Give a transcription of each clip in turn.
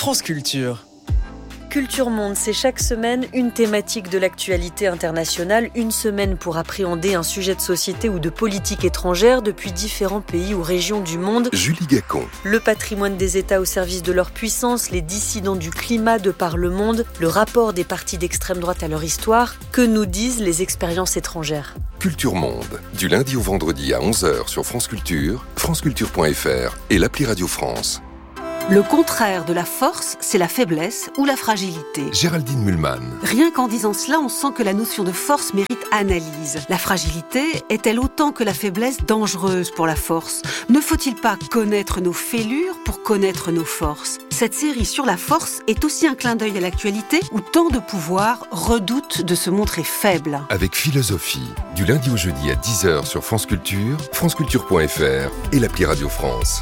France Culture. Culture Monde, c'est chaque semaine une thématique de l'actualité internationale, une semaine pour appréhender un sujet de société ou de politique étrangère depuis différents pays ou régions du monde. Julie Gacon. Le patrimoine des États au service de leur puissance, les dissidents du climat de par le monde, le rapport des partis d'extrême droite à leur histoire, que nous disent les expériences étrangères. Culture Monde, du lundi au vendredi à 11h sur France Culture, franceculture.fr et l'appli Radio France. Le contraire de la force, c'est la faiblesse ou la fragilité. Géraldine Mühlmann. Rien qu'en disant cela, on sent que la notion de force mérite analyse. La fragilité est-elle autant que la faiblesse dangereuse pour la force ? Ne faut-il pas connaître nos fêlures pour connaître nos forces ? Cette série sur la force est aussi un clin d'œil à l'actualité où tant de pouvoirs redoutent de se montrer faibles. Avec philosophie, du lundi au jeudi à 10h sur France Culture, franceculture.fr et l'appli Radio France.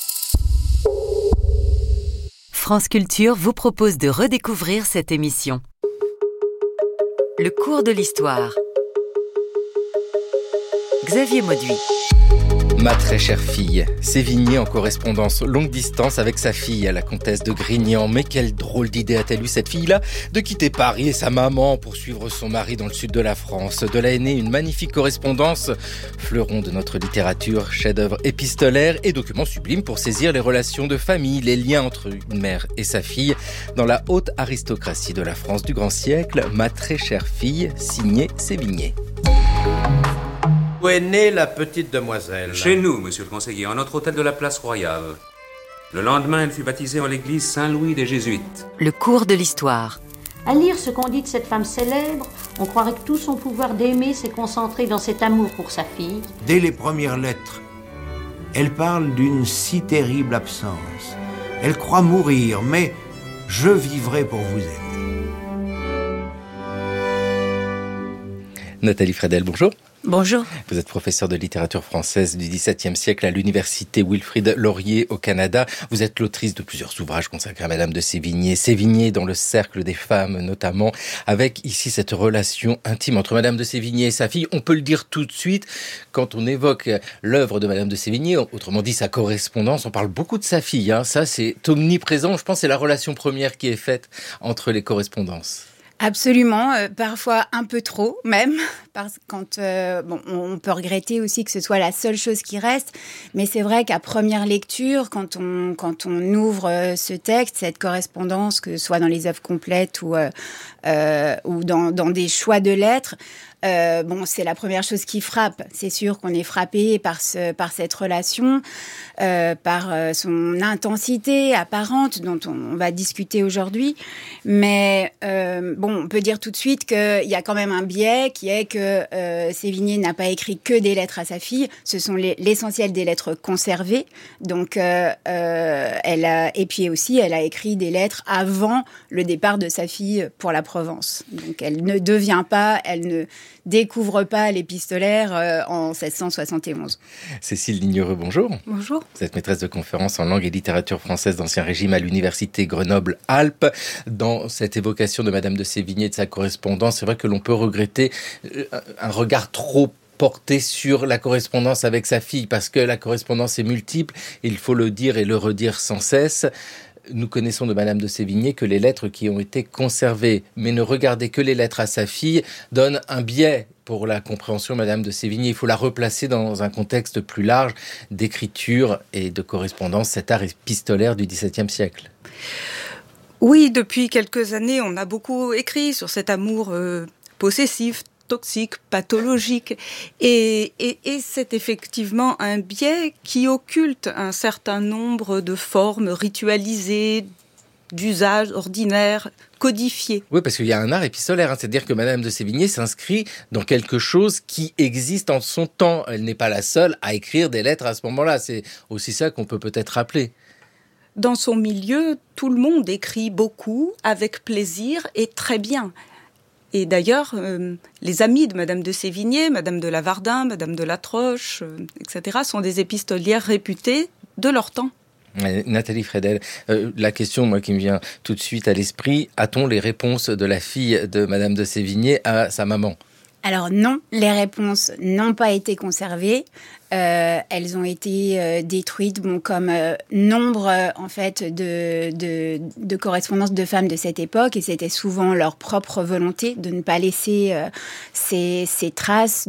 France Culture vous propose de redécouvrir cette émission. Le cours de l'histoire. Xavier Mauduit. Ma très chère fille, Sévigné en correspondance longue distance avec sa fille, la comtesse de Grignan. Mais quelle drôle d'idée a-t-elle eu cette fille-là de quitter Paris et sa maman pour suivre son mari dans le sud de la France. De là est née une magnifique correspondance, fleuron de notre littérature, chef-d'œuvre épistolaire et document sublime pour saisir les relations de famille, les liens entre une mère et sa fille dans la haute aristocratie de la France du grand siècle. Ma très chère fille, signée Sévigné. Où est née la petite demoiselle ? Chez nous, monsieur le conseiller, en notre hôtel de la Place Royale. Le lendemain, elle fut baptisée en l'église Saint-Louis des Jésuites. Le cours de l'histoire. À lire ce qu'on dit de cette femme célèbre, on croirait que tout son pouvoir d'aimer s'est concentré dans cet amour pour sa fille. Dès les premières lettres, elle parle d'une si terrible absence. Elle croit mourir, mais je vivrai pour vous aimer. Nathalie Fredel, bonjour. Bonjour. Vous êtes professeur de littérature française du XVIIe siècle à l'université Wilfrid Laurier au Canada. Vous êtes l'autrice de plusieurs ouvrages consacrés à Madame de Sévigné. Sévigné dans le cercle des femmes notamment, avec ici cette relation intime entre Madame de Sévigné et sa fille. On peut le dire tout de suite, quand on évoque l'œuvre de Madame de Sévigné, autrement dit sa correspondance, on parle beaucoup de sa fille. Ça c'est omniprésent. Je pense que c'est la relation première qui est faite entre les correspondances. Absolument, parfois un peu trop même, parce que on peut regretter aussi que ce soit la seule chose qui reste, mais c'est vrai qu'à première lecture, quand on ouvre ce texte, cette correspondance, que ce soit dans les œuvres complètes ou dans des choix de lettres, c'est la première chose qui frappe. C'est sûr qu'on est frappé par cette relation, par son intensité apparente dont on va discuter aujourd'hui. Mais on peut dire tout de suite qu'il y a quand même un biais qui est que Sévigné n'a pas écrit que des lettres à sa fille. Ce sont l'essentiel des lettres conservées. Donc, elle a écrit des lettres avant le départ de sa fille pour la Provence. Donc, elle ne découvre pas l'épistolaire en 1671. Cécile Lignereux, bonjour. Bonjour. Vous êtes maîtresse de conférences en langue et littérature française d'Ancien Régime à l'université Grenoble-Alpes. Dans cette évocation de Madame de Sévigné et de sa correspondance, c'est vrai que l'on peut regretter un regard trop porté sur la correspondance avec sa fille, parce que la correspondance est multiple, il faut le dire et le redire sans cesse. Nous connaissons de Madame de Sévigné que les lettres qui ont été conservées, mais ne regarder que les lettres à sa fille, donnent un biais pour la compréhension de Madame de Sévigné. Il faut la replacer dans un contexte plus large d'écriture et de correspondance, cet art épistolaire du XVIIe siècle. Oui, depuis quelques années, on a beaucoup écrit sur cet amour possessif, toxique, pathologique. Et c'est effectivement un biais qui occulte un certain nombre de formes ritualisées, d'usages ordinaires, codifiés. Oui, parce qu'il y a un art épistolaire, c'est-à-dire que Madame de Sévigné s'inscrit dans quelque chose qui existe en son temps. Elle n'est pas la seule à écrire des lettres à ce moment-là. C'est aussi ça qu'on peut peut-être rappeler. Dans son milieu, tout le monde écrit beaucoup, avec plaisir et très bien. Et d'ailleurs, les amis de Madame de Sévigné, Madame de Lavardin, Madame de Latroche, etc., sont des épistolières réputées de leur temps. Nathalie Fredel, la question qui me vient tout de suite à l'esprit, a-t-on les réponses de la fille de Madame de Sévigné à sa maman ? Alors non, les réponses n'ont pas été conservées. Elles ont été détruites, comme nombre en fait de correspondances de femmes de cette époque, et c'était souvent leur propre volonté de ne pas laisser ces traces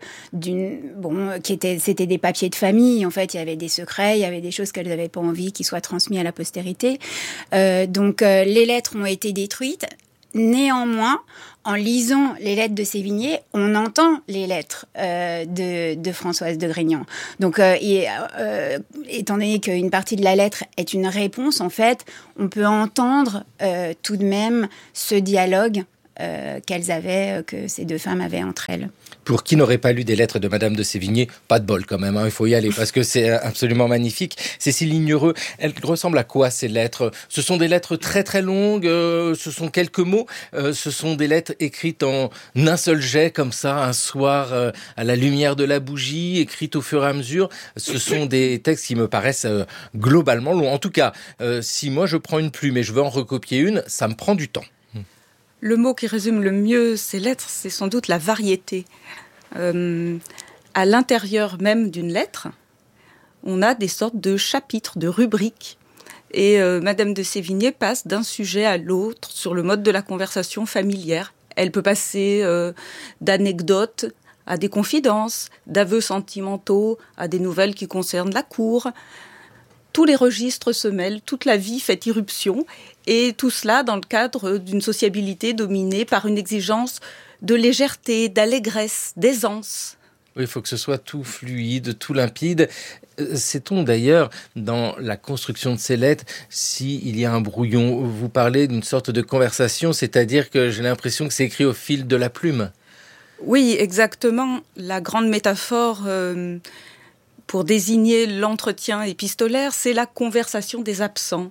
c'était des papiers de famille. En fait, il y avait des secrets, il y avait des choses qu'elles n'avaient pas envie qui soient transmises à la postérité. Donc les lettres ont été détruites. Néanmoins, en lisant les lettres de Sévigné, on entend les lettres de Françoise de Grignan. Donc, étant donné qu'une partie de la lettre est une réponse, en fait, on peut entendre tout de même ce dialogue que ces deux femmes avaient entre elles. Pour qui n'aurait pas lu des lettres de Madame de Sévigné, pas de bol quand même, il faut y aller parce que c'est absolument magnifique. Cécile Lignereux, elles ressemblent à quoi ces lettres ? Ce sont des lettres très très longues, ce sont quelques mots, ce sont des lettres écrites en un seul jet comme ça, un soir à la lumière de la bougie, écrites au fur et à mesure. Ce sont des textes qui me paraissent globalement longs. En tout cas, si moi je prends une plume et je veux en recopier une, ça me prend du temps. Le mot qui résume le mieux ces lettres, c'est sans doute la variété. À l'intérieur même d'une lettre, on a des sortes de chapitres, de rubriques. Et Madame de Sévigné passe d'un sujet à l'autre sur le mode de la conversation familière. Elle peut passer d'anecdotes à des confidences, d'aveux sentimentaux à des nouvelles qui concernent la cour. Tous les registres se mêlent, toute la vie fait irruption, et tout cela dans le cadre d'une sociabilité dominée par une exigence de légèreté, d'allégresse, d'aisance. Oui, il faut que ce soit tout fluide, tout limpide. Sait-on d'ailleurs, dans la construction de ces lettres, s'il y a un brouillon ? Vous parlez d'une sorte de conversation, c'est-à-dire que j'ai l'impression que c'est écrit au fil de la plume. Oui, exactement. La grande métaphore pour désigner l'entretien épistolaire, c'est la conversation des absents.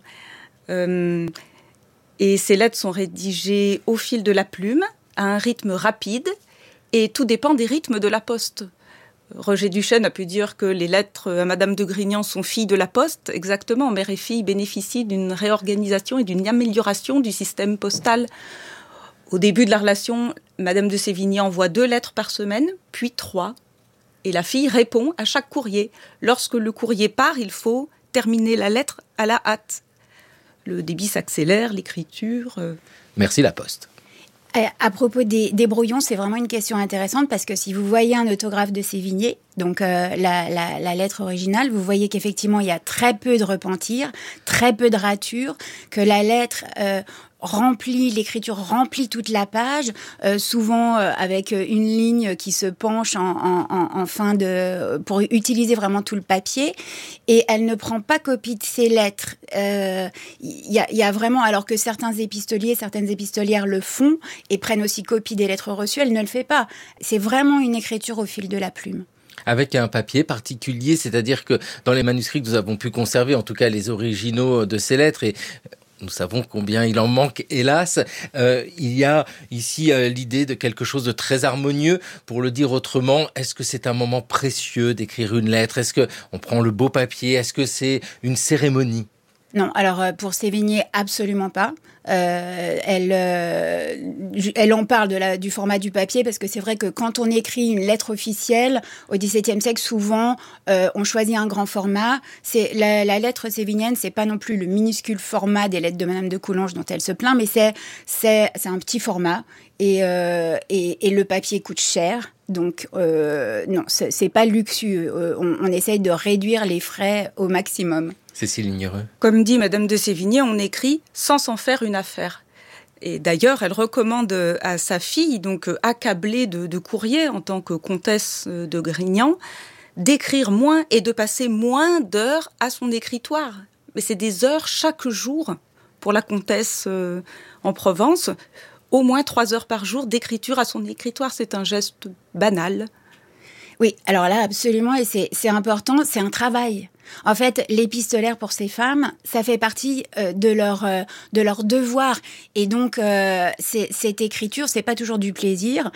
Et ces lettres sont rédigées au fil de la plume, à un rythme rapide, et tout dépend des rythmes de la poste. Roger Duchesne a pu dire que les lettres à Madame de Grignan sont filles de la poste. Exactement, mère et fille bénéficient d'une réorganisation et d'une amélioration du système postal. Au début de la relation, Madame de Sévigné envoie 2 lettres par semaine, puis 3. Et la fille répond à chaque courrier. Lorsque le courrier part, il faut terminer la lettre à la hâte. Le débit s'accélère, l'écriture... Merci la Poste. À propos des brouillons, c'est vraiment une question intéressante parce que si vous voyez un autographe de Sévigné, donc la lettre originale, vous voyez qu'effectivement, il y a très peu de repentir, très peu de ratures, que la lettre... l'écriture remplit toute la page, souvent avec une ligne qui se penche en fin pour utiliser vraiment tout le papier, et elle ne prend pas copie de ses lettres. Il y a vraiment, alors que certaines épistolières le font et prennent aussi copie des lettres reçues, elle ne le fait pas. C'est vraiment une écriture au fil de la plume. Avec un papier particulier, c'est-à-dire que dans les manuscrits que nous avons pu conserver, en tout cas les originaux de ces lettres, et nous savons combien il en manque, hélas. Il y a ici l'idée de quelque chose de très harmonieux. Pour le dire autrement, est-ce que c'est un moment précieux d'écrire une lettre ? Est-ce qu'on prend le beau papier ? Est-ce que c'est une cérémonie ? Non, alors pour Sévigné, absolument pas. Elle en parle du format du papier parce que c'est vrai que quand on écrit une lettre officielle au XVIIe siècle, souvent on choisit un grand format. C'est la lettre sévignienne, c'est pas non plus le minuscule format des lettres de Madame de Coulanges dont elle se plaint, mais c'est un petit format et le papier coûte cher. Donc non, c'est pas luxueux. On essaye de réduire les frais au maximum. Cécile Lignereux. Comme dit Madame de Sévigné, on écrit sans s'en faire une affaire. Et d'ailleurs, elle recommande à sa fille, donc accablée de courriers en tant que comtesse de Grignan, d'écrire moins et de passer moins d'heures à son écritoire. Mais c'est des heures chaque jour pour la comtesse en Provence. Au moins 3 heures par jour d'écriture à son écritoire. C'est un geste banal. Oui, alors là, absolument, et c'est important, c'est un travail. En fait, l'épistolaire pour ces femmes, ça fait partie de leur devoir. Et donc, cette écriture, c'est pas toujours du plaisir.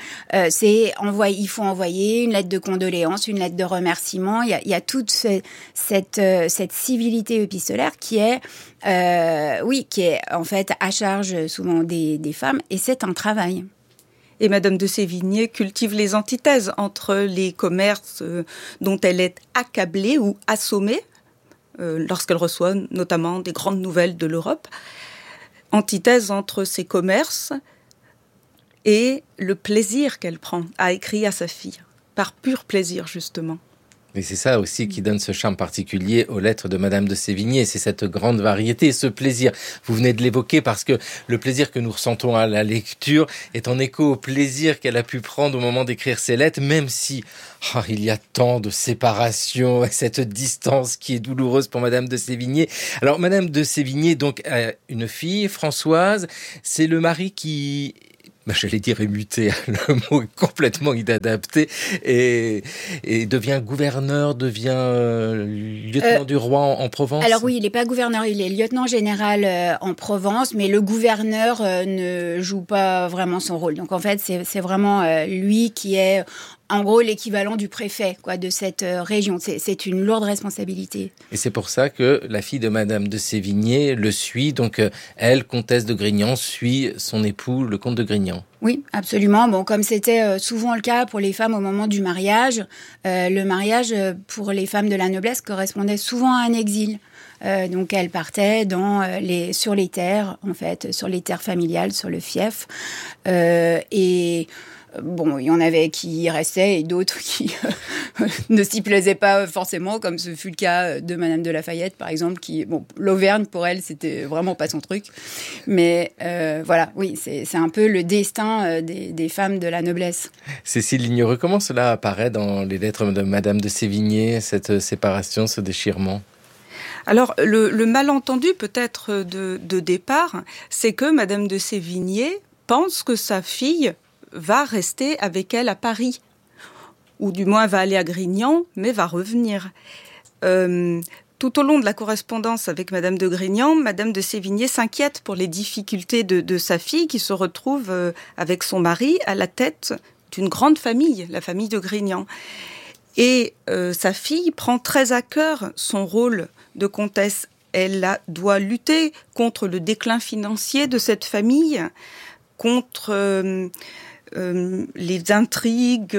Il faut envoyer une lettre de condoléances, une lettre de remerciement. Il y a toute cette civilité épistolaire qui est en fait à charge souvent des femmes. Et c'est un travail. Et Madame de Sévigné cultive les antithèses entre les commerces dont elle est accablée ou assommée, lorsqu'elle reçoit notamment des grandes nouvelles de l'Europe. Antithèse entre ces commerces et le plaisir qu'elle prend à écrire à sa fille, par pur plaisir justement. Et c'est ça aussi qui donne ce charme particulier aux lettres de Madame de Sévigné, c'est cette grande variété, ce plaisir. Vous venez de l'évoquer parce que le plaisir que nous ressentons à la lecture est en écho au plaisir qu'elle a pu prendre au moment d'écrire ses lettres, même si il y a tant de séparation et cette distance qui est douloureuse pour Madame de Sévigné. Alors Madame de Sévigné donc a une fille, Françoise, c'est le mari qui... j'allais dire est muté, le mot est complètement inadapté, et devient gouverneur, lieutenant du roi en Provence. Alors oui, il n'est pas gouverneur, il est lieutenant général en Provence, mais le gouverneur ne joue pas vraiment son rôle. Donc en fait, c'est vraiment lui qui est en gros l'équivalent du préfet de cette région. C'est une lourde responsabilité. Et c'est pour ça que la fille de Madame de Sévigné le suit. Donc elle, comtesse de Grignan, suit son époux, le comte de Grignan. Oui, absolument. Bon, comme c'était souvent le cas pour les femmes au moment du mariage, le mariage pour les femmes de la noblesse correspondait souvent à un exil. Donc elle partait sur les terres, en fait, sur les terres familiales, sur le fief. Bon, il y en avait qui y restaient et d'autres qui ne s'y plaisaient pas forcément, comme ce fut le cas de Madame de Lafayette, par exemple, l'Auvergne, pour elle, c'était vraiment pas son truc. Mais voilà, oui, c'est un peu le destin des femmes de la noblesse. Cécile Lignereux, comment cela apparaît dans les lettres de Madame de Sévigné, cette séparation, ce déchirement ? Alors, le malentendu peut-être de départ, c'est que Madame de Sévigné pense que sa fille va rester avec elle à Paris, ou du moins va aller à Grignan, mais va revenir. Tout au long de la correspondance avec Madame de Grignan, Madame de Sévigné s'inquiète pour les difficultés de sa fille qui se retrouve avec son mari à la tête d'une grande famille, la famille de Grignan. Et sa fille prend très à cœur son rôle de comtesse. Elle doit lutter contre le déclin financier de cette famille, contre les intrigues,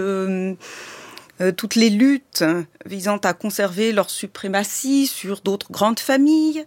toutes les luttes visant à conserver leur suprématie sur d'autres grandes familles,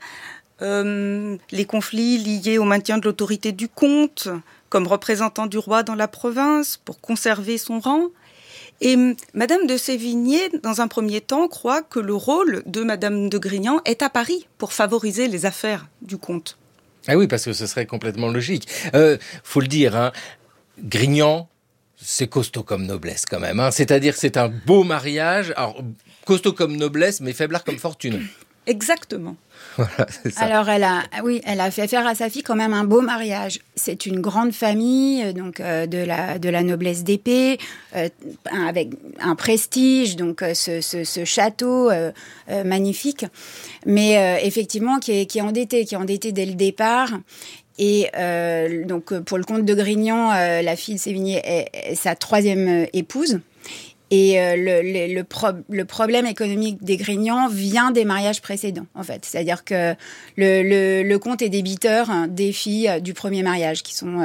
les conflits liés au maintien de l'autorité du comte comme représentant du roi dans la province pour conserver son rang. Et Madame de Sévigné, dans un premier temps, croit que le rôle de Madame de Grignan est à Paris pour favoriser les affaires du comte. Ah oui, parce que ce serait complètement logique. Faut le dire, Grignan, c'est costaud comme noblesse quand même. C'est-à-dire c'est un beau mariage, alors costaud comme noblesse, mais faiblard comme fortune. Exactement. Voilà, c'est ça. Alors elle a fait faire à sa fille quand même un beau mariage. C'est une grande famille, donc de la noblesse d'épée, avec un prestige, donc ce château magnifique, mais effectivement qui est endetté dès le départ. Et donc pour le comte de Grignan, la fille de Sévigné est sa troisième épouse. Et le problème économique des Grignan vient des mariages précédents, en fait. C'est-à-dire que le comte est débiteur des filles du premier mariage, qui sont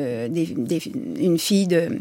une fille de...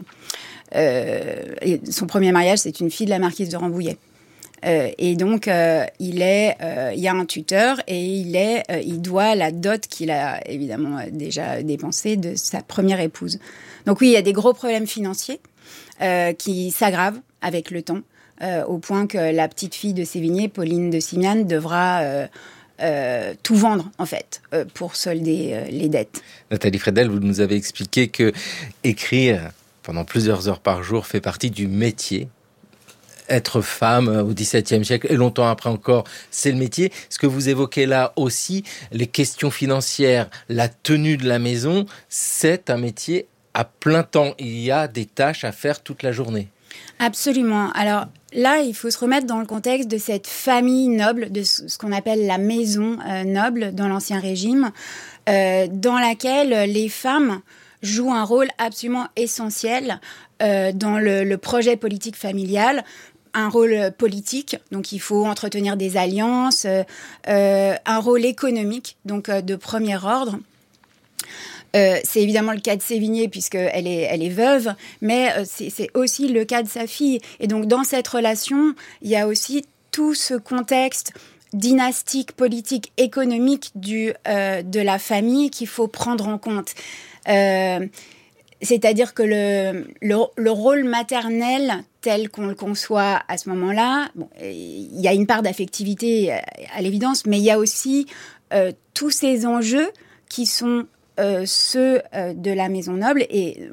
son premier mariage, c'est une fille de la marquise de Rambouillet. Et donc, il y a un tuteur et il doit la dot qu'il a évidemment déjà dépensée de sa première épouse. Donc oui, il y a des gros problèmes financiers qui s'aggravent avec le temps, au point que la petite fille de Sévigné, Pauline de Simiane, devra tout vendre, en fait, pour solder les dettes. Nathalie Fredel, vous nous avez expliqué que écrire pendant plusieurs heures par jour fait partie du métier. Être femme au XVIIe siècle et longtemps après encore, c'est le métier. Ce que vous évoquez là aussi, les questions financières, la tenue de la maison, c'est un métier à plein temps. Il y a des tâches à faire toute la journée. Absolument. Alors là, il faut se remettre dans le contexte de cette famille noble, de ce qu'on appelle la maison noble dans l'Ancien Régime, dans laquelle les femmes jouent un rôle absolument essentiel dans le projet politique familial. Un rôle politique, donc il faut entretenir des alliances, un rôle économique, donc de premier ordre. C'est évidemment le cas de Sévigné puisqu'elle est veuve, mais c'est aussi le cas de sa fille. Et donc dans cette relation, il y a aussi tout ce contexte dynastique, politique, économique de la famille qu'il faut prendre en compte. C'est-à-dire que le rôle maternel tel qu'on le conçoit à ce moment-là, il y a une part d'affectivité à l'évidence, mais il y a aussi tous ces enjeux qui sont ceux de la maison noble et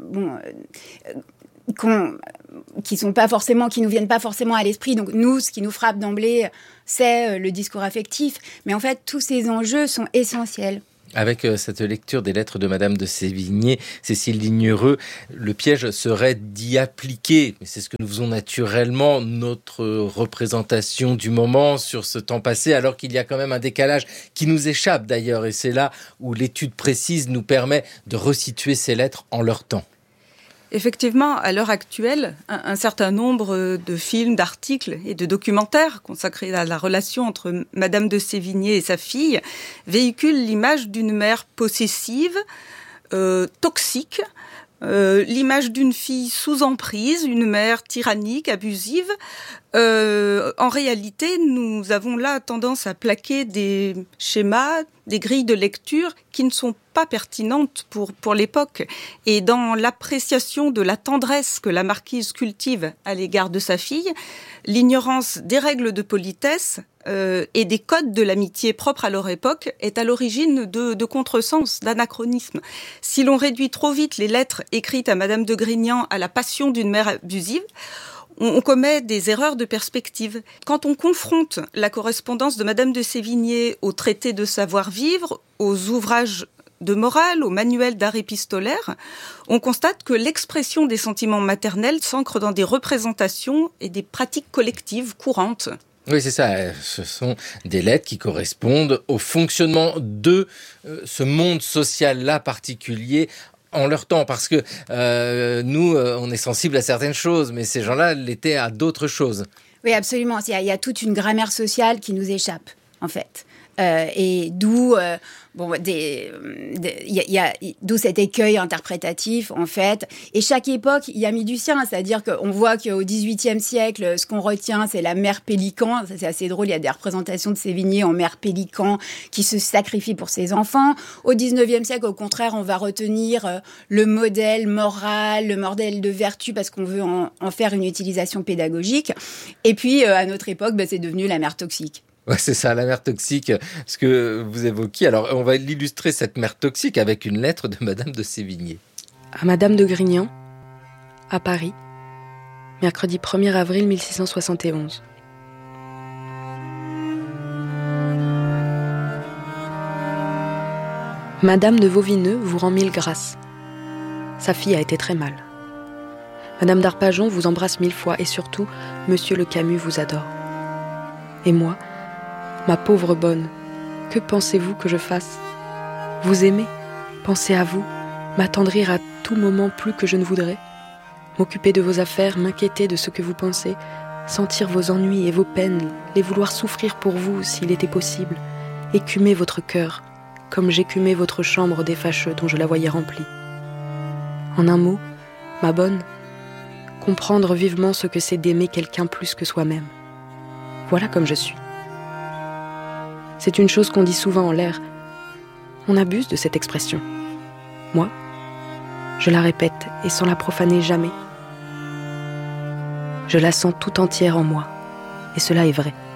qui nous viennent pas forcément à l'esprit. Donc nous, ce qui nous frappe d'emblée, c'est le discours affectif. Mais en fait, tous ces enjeux sont essentiels. Avec cette lecture des lettres de Madame de Sévigné, Cécile Lignereux, le piège serait d'y appliquer, mais c'est ce que nous faisons naturellement, notre représentation du moment sur ce temps passé, alors qu'il y a quand même un décalage qui nous échappe d'ailleurs, et c'est là où l'étude précise nous permet de resituer ces lettres en leur temps. Effectivement, à l'heure actuelle, un certain nombre de films, d'articles et de documentaires consacrés à la relation entre Madame de Sévigné et sa fille véhiculent l'image d'une mère possessive, toxique, l'image d'une fille sous emprise, une mère tyrannique, abusive. En réalité, nous avons là tendance à plaquer des schémas, des grilles de lecture qui ne sont pas pertinentes pour l'époque. Et dans l'appréciation de la tendresse que la marquise cultive à l'égard de sa fille, l'ignorance des règles de politesse et des codes de l'amitié propres à leur époque est à l'origine de contresens, d'anachronismes. Si l'on réduit trop vite les lettres écrites à Madame de Grignan à la passion d'une mère abusive, on commet des erreurs de perspective. Quand on confronte la correspondance de Madame de Sévigné aux traités de savoir-vivre, aux ouvrages de morale, aux manuels d'art épistolaire, on constate que l'expression des sentiments maternels s'ancre dans des représentations et des pratiques collectives courantes. Oui, c'est ça. Ce sont des lettres qui correspondent au fonctionnement de ce monde social-là particulier en leur temps, parce que nous, on est sensible à certaines choses, mais ces gens-là l'étaient à d'autres choses. Oui, absolument. Il y a toute une grammaire sociale qui nous échappe, en fait. Et d'où d'où cet écueil interprétatif, en fait. Et chaque époque y a mis du sien, c'est-à-dire qu'on voit qu'au XVIIIe siècle, ce qu'on retient, c'est la mère pélican. Ça, c'est assez drôle, il y a des représentations de Sévigné en mère pélican qui se sacrifie pour ses enfants. Au XIXe siècle, au contraire, on va retenir le modèle moral, le modèle de vertu, parce qu'on veut en faire une utilisation pédagogique. Et puis, à notre époque, c'est devenu la mère toxique. Ouais, c'est ça, la mère toxique, ce que vous évoquiez. Alors, on va l'illustrer, cette mère toxique, avec une lettre de Madame de Sévigné. À Madame de Grignan, à Paris, mercredi 1er avril 1671. Madame de Vauvineux vous rend 1000 grâces. Sa fille a été très mal. Madame d'Arpajon vous embrasse 1000 fois et surtout, Monsieur le Camus vous adore. Et moi, ma pauvre bonne, que pensez-vous que je fasse ? Vous aimer, penser à vous, m'attendrir à tout moment plus que je ne voudrais, m'occuper de vos affaires, m'inquiéter de ce que vous pensez, sentir vos ennuis et vos peines, les vouloir souffrir pour vous s'il était possible, écumer votre cœur, comme j'écumais votre chambre des fâcheux dont je la voyais remplie. En un mot, ma bonne, comprendre vivement ce que c'est d'aimer quelqu'un plus que soi-même. Voilà comme je suis. C'est une chose qu'on dit souvent en l'air. On abuse de cette expression. Moi, je la répète et sans la profaner jamais. Je la sens tout entière en moi, et cela est vrai.